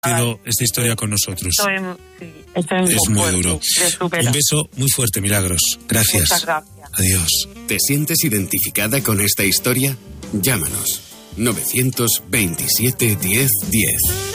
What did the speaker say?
esta historia con nosotros. Es muy duro. Un beso muy fuerte, Milagros. Gracias. Muchas gracias. Adiós. ¿Te sientes identificada con esta historia? Llámanos. 927 10 10.